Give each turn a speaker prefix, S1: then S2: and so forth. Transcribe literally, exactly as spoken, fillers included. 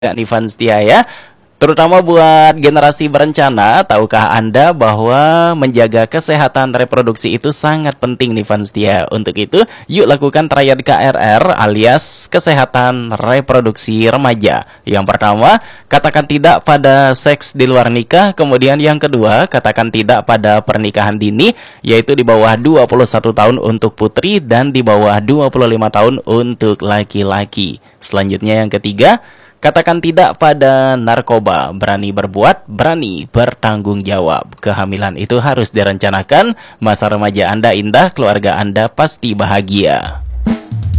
S1: Ya, nih fans setia ya. Terutama buat generasi berencana, tahukah Anda bahwa menjaga kesehatan reproduksi itu sangat penting nih fans setia. Untuk itu, yuk lakukan triad K R R alias kesehatan reproduksi remaja. Yang pertama, katakan tidak pada seks di luar nikah. Kemudian yang kedua, katakan tidak pada pernikahan dini, yaitu di bawah dua puluh satu tahun untuk putri dan di bawah dua puluh lima tahun untuk laki-laki. Selanjutnya yang ketiga, katakan tidak pada narkoba, berani berbuat, berani bertanggung jawab. Kehamilan itu harus direncanakan, masa remaja Anda indah, keluarga Anda pasti bahagia.